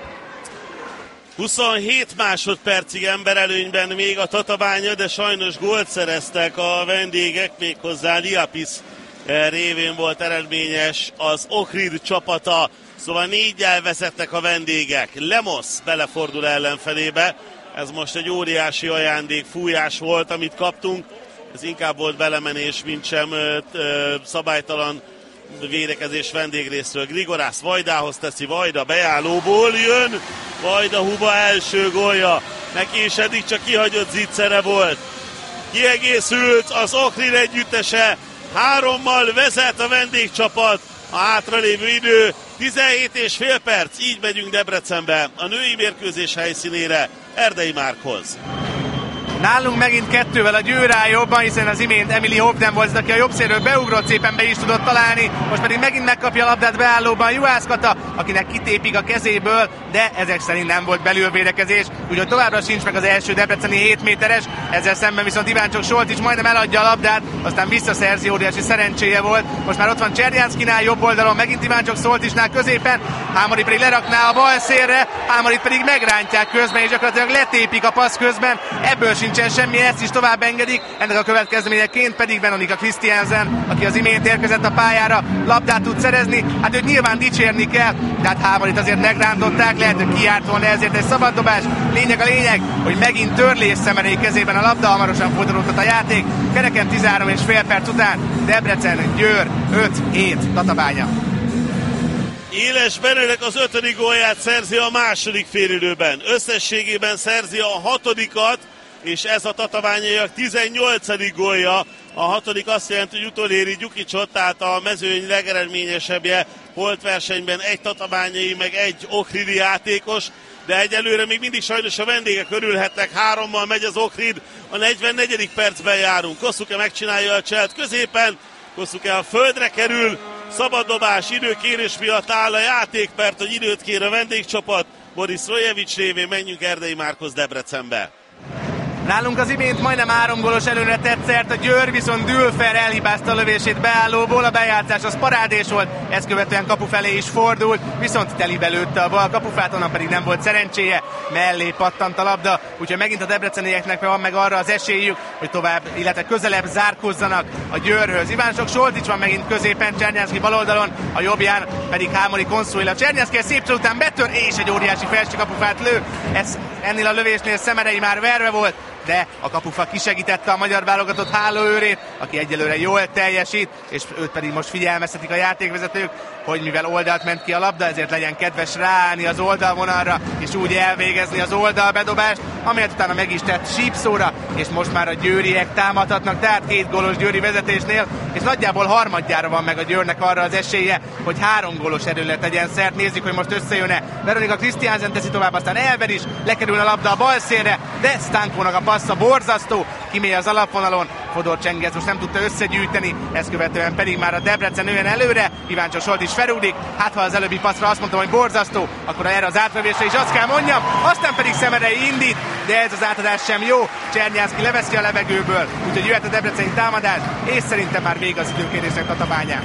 huszonhét másodpercig emberelőnyben még a Tatabánya, de sajnos gólt szereztek a vendégek, méghozzá Liapis révén volt eredményes az Ohrid csapata. Szóval négyel vezettek a vendégek. Lemos belefordul ellenfelébe. Ez most egy óriási ajándék, fújás volt, amit kaptunk. Ez inkább volt belemenés, mint sem ö, ö, szabálytalan védekezés vendégrészről. Grigorász Vajdához teszi, Vajda beállóból jön. Vajda Huba első gólja. Neki is eddig csak kihagyott zicsere volt. Kiegészült az Ohrid együttese. Hárommal vezet a vendégcsapat. A hátralévő idő tizenhét és fél perc. Így megyünk Debrecenbe, a női mérkőzés helyszínére, Erdei Márkhoz. Nálunk megint kettővel a Győr áll jobban, hiszen az imént Emily Hofden volt, aki a jobb szélről beugrott, szépen be is tudott találni, most pedig megint megkapja a labdát beállóban Juhász Kata, akinek kitépik a kezéből, de ezek szerint nem volt belülvédekezés, úgyhogy továbbra sincs meg az első debreceni hét méteres, ezzel szemben viszont Iváncsok Soltics majdnem eladja a labdát, aztán visszaszerzi, óriási szerencséje volt, most már ott van Csernyánszkinál jobb oldalon, megint Iváncsok Solticsnál középen, Hámori pedig lerakná a bal szélre, Hámorit pedig megrántják közben, és gyakorlatilag letépik a passz közben, ebből sincsen semmi, ezt is tovább engedik, ennek a következményeként pedig Veronika Christiansen, aki az imént érkezett a pályára, labdát tud szerezni, hát őt nyilván dicsérni kell, tehát Hámorit azért megrántották, lehet, hogy kijárt volna ezért egy szabaddobás, lényeg a lényeg, hogy megint Törlés Szemerei kezében a labda, hamarosan folytatódhat a játék, kereken tizenhárom és fél perc után, Debrecen, Győr, öt hét, Tatabánya. Éles Benőnek az ötödik gólját szerzi a második félidőben. Összességében szerzi a hatodikat, és ez a tatabányaiak tizennyolcadik gólja. A hatodik azt jelenti, hogy utoléri Gyukicsot, tehát a mezőny legeredményesebbje volt versenyben egy tatabányai, meg egy ohridi játékos, de egyelőre még mindig sajnos a vendégek örülhetnek. Hárommal megy az Ohrid, a negyvennegyedik percben járunk. Kosszuke megcsinálja a cselt középen, Kosszuke a földre kerül, szabaddobás, időkérés miatt áll a játék, mert hogy időt kér a vendégcsapat. Boris Rojevics révén menjünk Erdei Márkhoz Debrecenbe. Nálunk az imént majdnem három gólos előre tett szert, a Győr viszont Dülfer elhibázta a lövését beállóból, a bejátszás az parádés volt, ezt követően kapu felé is fordult, viszont telibe lőtte a bal kapufát, onnan pedig nem volt szerencséje, mellé pattant a labda, úgyhogy megint a debrecenieknek van meg arra az esélyük, hogy tovább, illetve közelebb zárkózzanak a Győrhöz. Iváncsok Soltics van megint középen, Csernyánszki baloldalon, a jobbján pedig Hámori Consuela. Csernyánszki egy szép cső után betör, és egy óriási felső kapufát lő, ez ennél a lövésnél Szemerei már verve volt, de a kapufa kisegítette a magyar válogatott hálóőrét, aki egyelőre jól teljesít, és őt pedig most figyelmeztetik a játékvezetők, hogy mivel oldalt ment ki a labda, ezért legyen kedves ráállni az oldalvonalra, és úgy elvégezni az oldalbedobást, amelyet utána meg is tett sípszóra, és most már a győriek támadhatnak, tehát két gólos győri vezetésnél, és nagyjából harmadjára van meg a Győrnek arra az esélye, hogy három gólos erőre tegyen szert. Nézzük, hogy most összejön-e. Veronika Christiansen teszi tovább, aztán Elver is, lekerül a labda a bal szélre, de Stankónak a passza borzasztó, kimély az alapvonalon, Fodor Csenge most nem tudta összegyűjteni, ezt követően pedig már a Debrecen jön előre, Iváncsok Soltics felugrik, hát ha az előbbi passzra azt mondtam, hogy borzasztó, akkor erre az átlövésre is azt kell mondjam, aztán pedig Szemerei indít, de ez az átadás sem jó, Csernyánszki leveszi a levegőből, úgyhogy jöhet a debreceni támadás, és szerintem már vége az időkérésnek Tatabányán.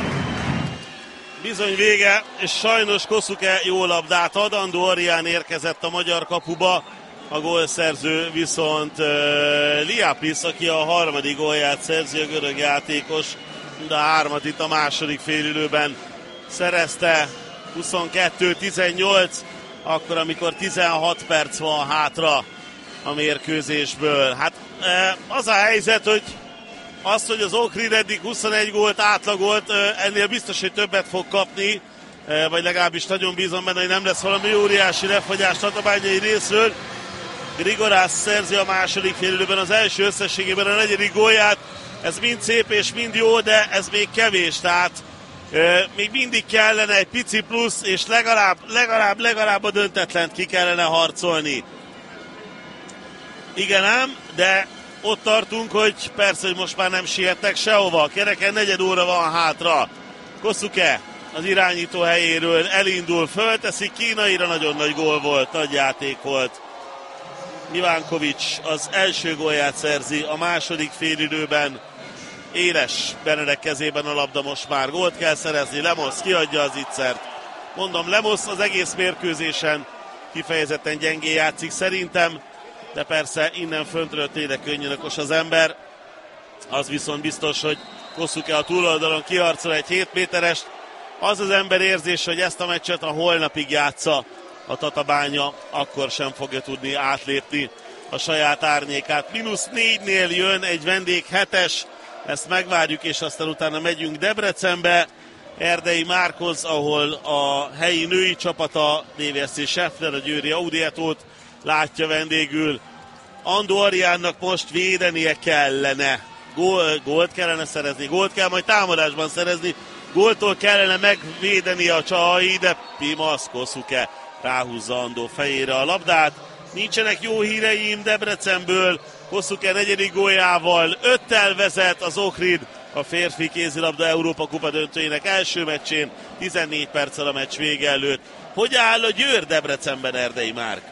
Bizony vége, és sajnos Kosszuke jó labdát ad, Andó Arián érkezett a magyar kapuba, a gólszerző viszont uh, Liapis, aki a harmadik gólját szerzi, a görög játékos, de a hármat itt a második félidőben szerezte, huszonkettő tizennyolc, akkor, amikor tizenhat perc van hátra a mérkőzésből. Hát az a helyzet, hogy az, hogy az Ohrid eddig huszonegy gólt átlagolt, ennél biztos, hogy többet fog kapni, vagy legalábbis nagyon bízom benne, hogy nem lesz valami óriási lefagyás tatabányai részről. Grigorász szerzi a második félidőben az első összességében a negyedik gólját. Ez mind szép és mind jó, de ez még kevés, tehát e, még mindig kellene egy pici plusz, és legalább, legalább, legalább a döntetlent ki kellene harcolni. Igen ám, de ott tartunk, hogy persze, hogy most már nem siettek sehova. Kereken negyed óra van hátra. Kosuke az irányító helyéről elindul, fölteszi, kínaira nagyon nagy gól volt, nagy játék volt. Ivánkovics az első gólját szerzi a második félidőben. Éles Benedek kezében a labda most már. Gólt kell szerezni, Lemos kiadja az ittszert. Mondom, Lemos az egész mérkőzésen kifejezetten gyengén játszik szerintem, de persze innen föntről tényleg könnyűnökos az ember. Az viszont biztos, hogy Kosuke a túloldalon kiharcol egy hét méterest. Az az ember érzés, hogy ezt a meccset a holnapig játsza a Tatabánya, akkor sem fogja tudni átlépni a saját árnyékát. Mínusz négynél jön egy vendég hetes, ezt megvárjuk, és aztán utána megyünk Debrecenbe, Erdei Márkhoz, ahol a helyi női csapata, dé vé es cé Scheffler, a győri Audietót látja vendégül. Andó Ariánnak most védenie kellene. Gól, gólt kellene szerezni, gólt kell majd támadásban szerezni, góltól kellene megvédeni a Csahai, de Pimasz Kosuke ráhúzza Andó fejére a labdát. Nincsenek jó híreim Debrecenből, Kosuke negyedik góljával öttel vezet az Ohrid a férfi kézilabda Európa kupa döntőjének első meccsén, tizennégy perccel a meccs vége előtt. Hogy áll a Győr Debrecenben, Erdei Márk?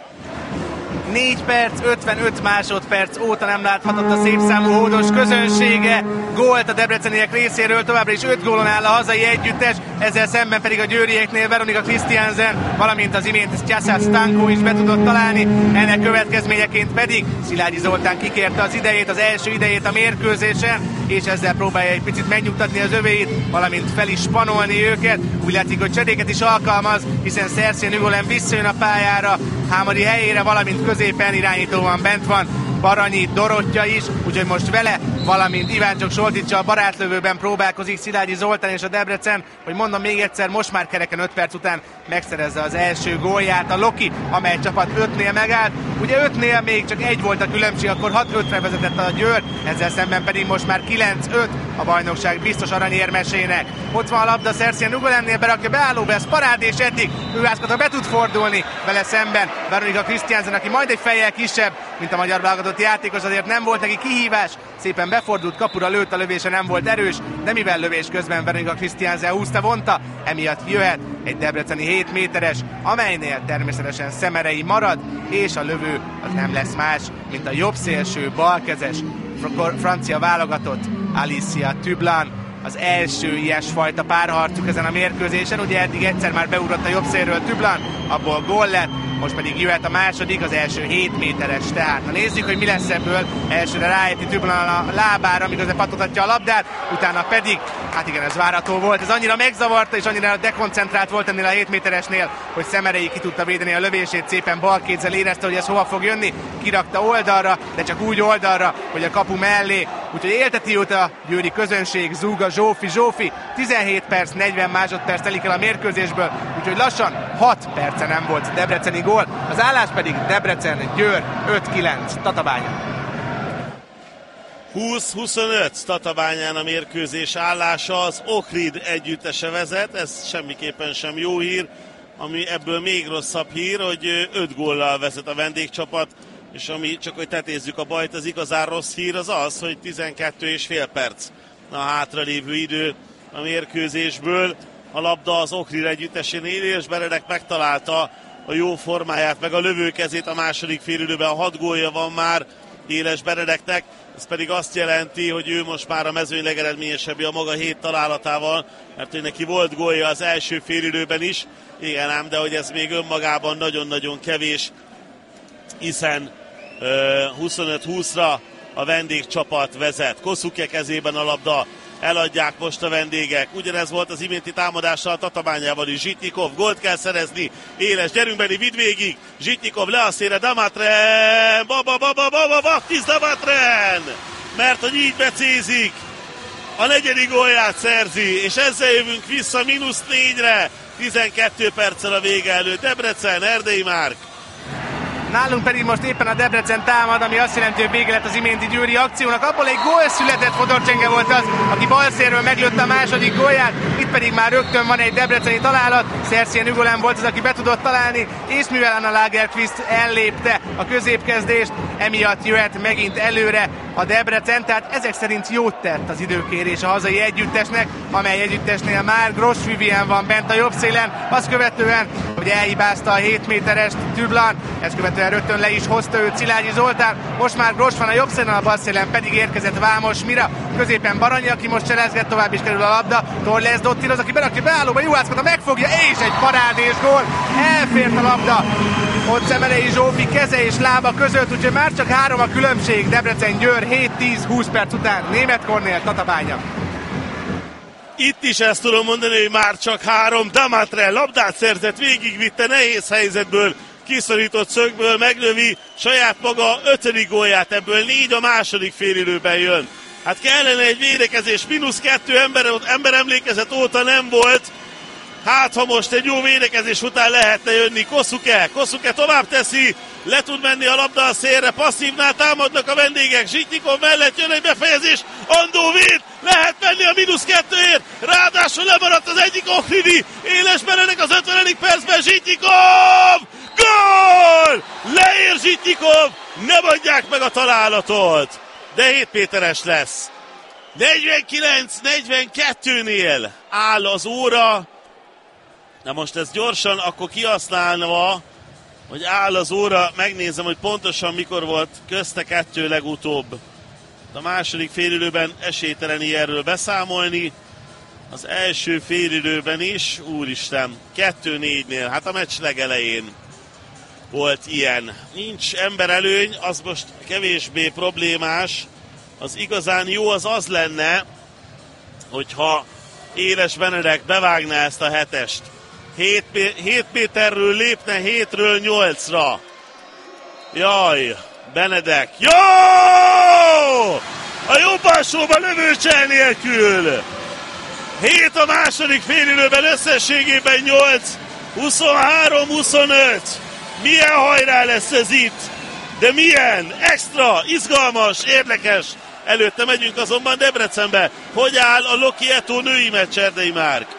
négy perc, ötvenöt másodperc óta nem láthatott a szép számú hódos közönsége. Gólt a debreceniek részéről, továbbra is öt gólon áll a hazai együttes, ezzel szemben pedig a győrieknél Veronika Christiansen, valamint az imént Stjasa Stanko is be tudott találni. Ennek következményeként pedig Szilágyi Zoltán kikérte az idejét, az első idejét a mérkőzésen, és ezzel próbálja egy picit megnyugtatni az övéit, valamint fel is spanolni őket. Úgy látszik, hogy cseréket is alkalmaz, hiszen Szerszén Ügolem visszajön a pályára, Hámori helyére, valamint középen irányítóban bent van Baranyi Dorottya is, úgyhogy most vele, valamint Iváncsok Solticsal barátlövőben próbálkozik Szilágyi Zoltán és a Debrecen, hogy mondom még egyszer, most már kereken öt perc után megszerezze az első gólját a Loki, amely csapat ötnél megállt. Ugye ötnél még csak egy volt a különbség, akkor hat ötre vezetett a Győr, ezzel szemben pedig most már kilenc öt a bajnokság biztos aranyérmesének. Ott van a labda Szerszén Ugolemnél, berakja beállóba, ez parád, és eddig Őászkata be tud fordulni vele szemben Veronika Christiansen, aki majd egy fejjel kisebb, mint a magyar válogatott játékos, azért nem volt neki kihívás, szépen befordult, kapura lőtt, a lövése nem volt erős, de mivel lövés közben Veronika Christiansen húzta, vonta, emiatt jöhet egy debreceni hét méteres, amelynél természetesen Szemerei marad, és a lövő az nem lesz más, mint a jobb szélső balkezes francia válogatott Alicia Tüblan. Az első ilyesfajta párharcuk ezen a mérkőzésen, ugye eddig egyszer már beugrott a jobb szélről Tüblan, abból gól lett, most pedig jöhet a második, az első hét méteres. Tehát ha nézzük, hogy mi lesz ebből, elsőre ráérti Tüblan a lábára, miközben patotatja a labdát, utána pedig, hát igen, ez várható volt, ez annyira megzavarta és annyira dekoncentrált volt ennél a hét méteresnél, hogy Szemerei ki tudta védeni a lövését, szépen balkézzel érezte, hogy ez hova fog jönni, kirakta oldalra, de csak úgy oldalra, hogy a kapu mellé, úgyhogy élteti őt a győri közönség, Zúga Zsófi, Zsófi, tizenhét perc, negyven másodperc telik el a mérkőzésből, úgyhogy lassan hat perce nem volt debreceni gól, az állás pedig Debrecen, Győr öt kilenc, Tatabánya. húsz huszonöt Tatabányán a mérkőzés állása, az Ohrid együttese vezet, ez semmiképpen sem jó hír, ami ebből még rosszabb hír, hogy öt góllal vezet a vendégcsapat, és ami csak hogy tetézzük a bajt, az igazán rossz hír az az, hogy tizenkettő és fél perc a hátralévő idő a mérkőzésből. A labda az Ohrid együttesénél, és Benedek megtalálta a jó formáját, meg a lövőkezét a második félidőben, hat gólja van már Éles Benedeknek, ez pedig azt jelenti, hogy ő most már a mezőny legeredményesebbje a maga hét találatával, mert ő neki volt gólja az első félidőben is, igen ám, de hogy ez még önmagában nagyon-nagyon kevés, hiszen uh, huszonöt húszra a vendégcsapat vezet. Kosuke kezében a labda, eladják most a vendégek. Ugyanez volt az iménti támadással a Tatabányával is. Zsitnyikov, gólt kell szerezni. Éles, gyerünk Beni, vidd végig. Zsitnyikov le a szélre, Damatren. Baba, baba, baba, Baktis Damatren. Mert hogy így becézik. A negyedik gólját szerzi, és ezzel jövünk vissza mínusz négyre. tizenkét perccel a vége előtt. Debrecen, Erdélyi Márk. Nálunk pedig most éppen a Debrecen támad, ami azt jelenti, hogy vége lett az iménti győri akciónak. Abból egy gól született, Fodor Csenge volt az, aki balszélről meglőtte a második gólját. Itt pedig már rögtön van egy debreceni találat. Szerszien Ugolán volt az, aki be tudott találni, és mivel Anna Lagerqvist ellépte a középkezdést, emiatt jöhet megint előre a Debrecen. Tehát ezek szerint jót tett az időkérés a hazai együttesnek, amely együttesnél már Gross Vivien van bent a jobb szélen. Azt követően, hogy elhibázta a hét méterest Tüblan, ezt követően rögtön le is hozta őt Szilágyi Zoltán. Most már Gross van a jobb szélen, a bal szélen pedig érkezett Vámos Mira. Középen Baranyi, aki most cselezget, tovább is kerül a labda. Torles Dottir az, aki berakja beállóba, Juhászkota megfogja, és egy parádés gól. Elfért a labda ott Szemerei Zsófi keze és lába között, úgyhogy már csak három a különbség. Debrecen Győr hét tíz húsz perc után. Német Kornél, Tatabánya. Itt is ezt tudom mondani, hogy már csak három. Damatren labdát szerzett, végigvitte nehéz helyzetből, kiszorított szögből, meglövi saját maga ötödik gólját, ebből négy a második félidőben jön. Hát kellene egy védekezés, mínusz kettő ember, ember emlékezet óta nem volt. Hát ha most egy jó védekezés után lehetne jönni. Kosuke, Kosuke tovább teszi, le tud menni a labda a szélre, passzívnál támadnak a vendégek, Zsitnyikov mellett jön egy befejezés, Andó véd, lehet menni a mínusz kettőért, ráadásul lemaradt az egyik Ohridi, Éles Berenek az ötvenedik percben, Zsitnyikov! Gól! Leér Zsitnyikov, nem adják meg a találatot, de hét méteres lesz. negyvenkilenc negyvenkettőnél áll az óra. Na most ez gyorsan akkor kihasználva, hogy áll az óra, megnézem, hogy pontosan mikor volt közte kettő legutóbb. A második félidőben esélytelen ilyenről beszámolni. Az első félidőben is, úristen, kettő négynél, hát a meccs legelején volt ilyen. Nincs emberelőny, az most kevésbé problémás. Az igazán jó az az lenne, hogyha Éles Benedek bevágná ezt a hetest. hét méterről lépne hétről nyolcra. Jaj, Benedek. Jó! A jobb alsóban lövőcsel nélkül. hét a második félidőben, összességében nyolc. huszonhárom huszonöt. Milyen hajrá lesz ez itt? De milyen? Extra, izgalmas, érdekes. Előtte megyünk azonban Debrecenbe. Hogy áll a Loki Eto női meccs, Erdélyi Márk?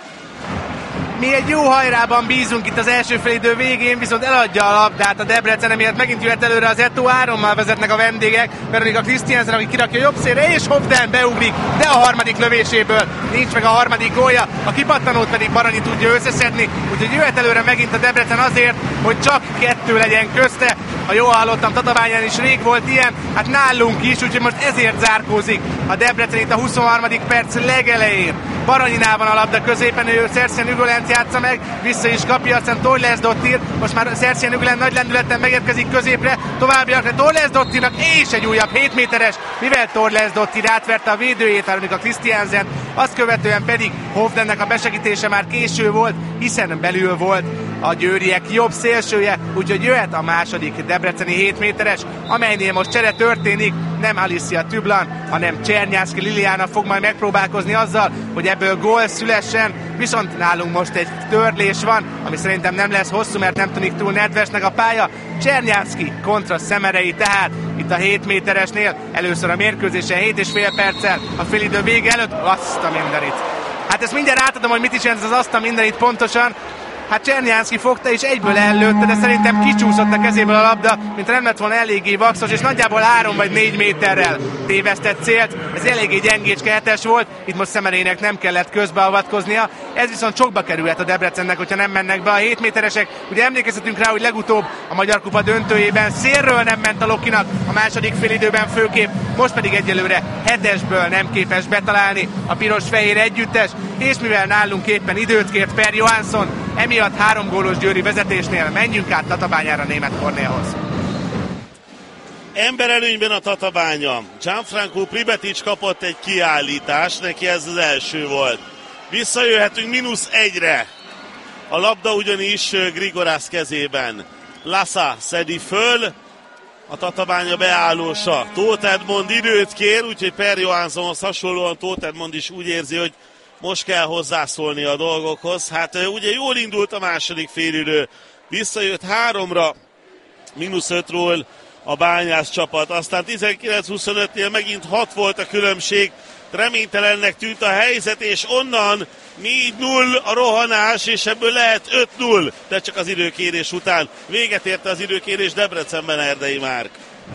Mi egy jó hajrában bízunk itt az első félidő végén, viszont eladja a labdát a Debrecen, emiatt megint jöhet előre az Eto, hárommal vezetnek a vendégek. Veronika Christiansen, aki kirakja jobb szélre, és Hovden beugrik, de a harmadik lövéséből nincs meg a harmadik gólja, a kipattanót pedig Baranyi tudja összeszedni, úgyhogy jöhet előre megint a Debrecen azért, hogy csak kettő legyen közte. Ha jól hallottam, Tatabányán is rég volt ilyen, hát nálunk is, úgyhogy most ezért zárkózik a Debrecen itt a huszonharmadik perc legelején. Baranyinál van a labda középen, ő Szerszien Ugolent játsza meg, vissza is kapja, aztán Torles Dottir, most már Szerszien Ugolent nagy lendületen megérkezik középre, továbbiakra Torles Dottirnak, és egy újabb hét méteres, mivel Torles Dottir átverte a védőjét, Veronika Christiansen, azt követően pedig Hovdennek a besegítése már késő volt, hiszen belül volt a győriek jobb szélsője, úgyhogy jöhet a második debreceni hét méteres, amelynél most csere történik, nem Alicia Tüblan, hanem Csernyászki Liliana fog majd megpróbálkozni azzal, hogy ebből gól szülessen, viszont nálunk most egy törlés van, ami szerintem nem lesz hosszú, mert nem tűnik túl nedvesnek a pálya. Csernyászki kontra Szemerei, tehát itt a hét méteresnél először a mérkőzésen hét és fél perccel a félidő vége előtt, azt a mindenit. Hát ezt mindjárt átadom, hogy mit is jelent ez az azt a mindenit pontosan. Hát Csernyánszki fogta és egyből ellőtte, de szerintem kicsúszott a kezéből a labda, mint nem lett volna eléggé vaxos, és nagyjából három vagy négy méterrel tévesztett célt. Ez eléggé gyengécske hetes volt, itt most Szemerének nem kellett közbeavatkoznia. Ez viszont sokba kerülhet a Debrecennek, hogyha nem mennek be a hét méteresek. Ugye emlékezhetünk rá, hogy legutóbb a Magyar Kupa döntőjében szélről nem ment a Lokinak, a második félidőben főképp, most pedig egyelőre hetesből nem képes betalálni a piros-fehér együttes, és mivel nálunk éppen időt kért Per Johansson, emiatt három gólos győri vezetésnél menjünk át Tatabányára Német Kornélhoz. Emberelőnyben a Tatabánya. Gianfranco Pribetic kapott egy kiállítást, neki ez az első volt. Visszajöhetünk mínusz egyre. A labda ugyanis Grigorász kezében. Lassa szedi föl, a Tatabánya beállósa. Tóth Edmond időt kér, úgyhogy Per Johanssonhoz hasonlóan Tóth Edmond is úgy érzi, hogy most kell hozzászólni a dolgokhoz. Hát ugye jól indult a második félidő. Visszajött háromra, mínusz ötről a Bányász csapat. Aztán tizenkilenc huszonötnél megint hat volt a különbség. Reménytelennek tűnt a helyzet, és onnan négy null a rohanás, és ebből lehet öt null, de csak az időkérés után. Véget érte az időkérés Debrecenben Erdei Márk.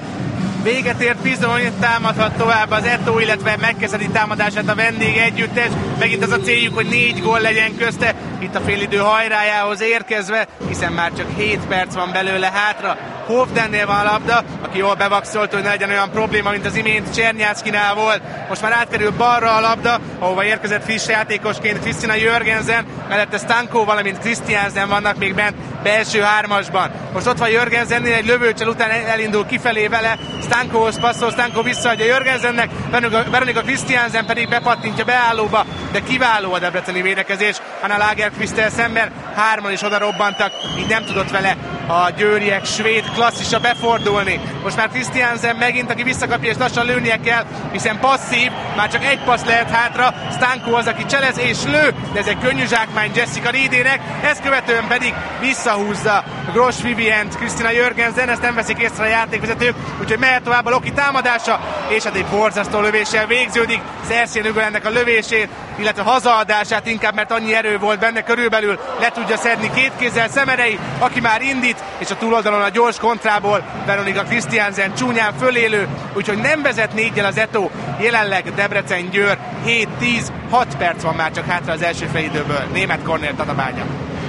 Véget ért bizony, támadhat tovább az Eto, illetve megkezdeni támadását a vendég együttes. Megint az a céljuk, hogy négy gól legyen közte, itt a félidő hajrájához érkezve, hiszen már csak hét perc van belőle hátra. Hovdennél van a labda, aki jól bevakszolt, hogy ne legyen olyan probléma, mint az imént Csernyászkinál volt. Most már átkerül balra a labda, ahova érkezett friss játékosként Kristina Jörgensen, mellette Stanko, valamint Christiansen vannak még bent belső hármasban. Most ott van Jörgensennél, egy lövőcsel után elindul kifelé vele, Stankohoz passzol, Stanko visszaadja Jörgensennek, Veronika Christiansen pedig bepattintja beállóba, de kiváló a debreceni védekezés, Anna Lagerqvist-tel szemben, hárman is oda robbantak, így nem tudott vele a győriek svéd klasszisa befordulni. Most már Christiansen megint, aki visszakapja és lassan lőnie kell, hiszen passzív, már csak egy passz lehet hátra, Stanko az, aki cselez és lő, de ez egy könnyű zsákmány Jessica Riedének, ezt követően pedig visszahúzza Gross Vivient Kristina Jörgensen, ezt nem veszik észre a játékvezetők, úgyhogy mehet tovább a Loki támadása, és hát egy borzasztó lövéssel végződik, Szerszén Ügölennek a lövését, illetve hazaadását inkább, mert annyi erő volt benne, körülbelül le tudja szedni két kézzel Szemerei, aki már indít, és a túloldalon a gyors kontrából Veronika Christiansen csúnyán fölélő, úgyhogy nem vezet néggyel az Eto, jelenleg Debrecen-Győr hét tíz, hat perc van már csak hátra az első félidőből. Német Kornél Tatabánya.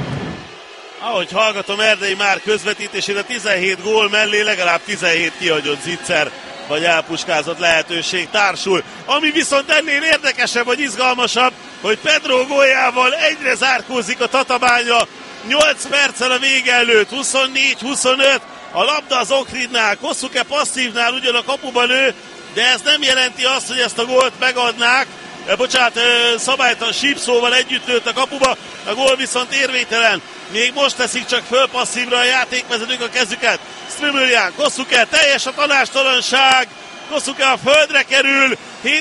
Ahogy hallgatom Erdei Márk közvetítését, a tizenhét gól mellé legalább tizenhét kihagyott zicser vagy elpuskázott lehetőség társul. Ami viszont ennél érdekesebb vagy izgalmasabb, hogy Pedro góljával egyre zárkózik a Tatabánya, nyolc perccel a vége előtt, huszonnégy huszonöt, a labda az Ohridnál, Kosuke passzívnál ugyan a kapuban ő, de ez nem jelenti azt, hogy ezt a gólt megadnák. E, bocsánat, szabálytalan sípszóval együtt lőtt a kapuba, a gól viszont érvénytelen. Még most teszik csak föl passzívra a játékvezetők a kezüket. Strümöljan, Kosuke, teljes a tanástalanság, Kosuke a földre kerül,